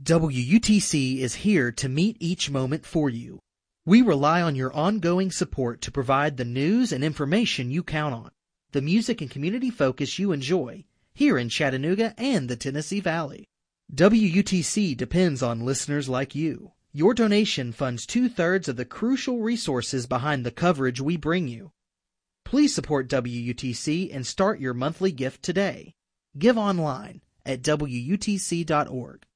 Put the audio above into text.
WUTC is here to meet each moment for you. We rely on your ongoing support to provide the news and information you count on, the music and community focus you enjoy here in Chattanooga and the Tennessee Valley. WUTC depends on listeners like you. Your donation funds 2/3 of the crucial resources behind the coverage we bring you. Please support WUTC and start your monthly gift today. Give online at WUTC.org.